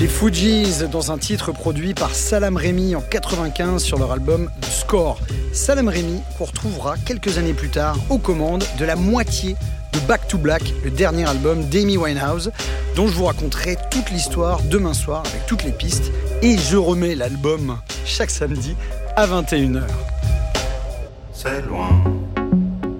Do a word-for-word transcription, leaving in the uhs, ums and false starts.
Les Fugees dans un titre produit par Salaam Remi en quatre-vingt-quinze sur leur album The Score. Salaam Remi qu'on retrouvera quelques années plus tard aux commandes de la moitié de Back to Black, le dernier album d'Amy Winehouse, dont je vous raconterai toute l'histoire demain soir avec toutes les pistes. Et je remets l'album chaque samedi à vingt et une heures. C'est loin.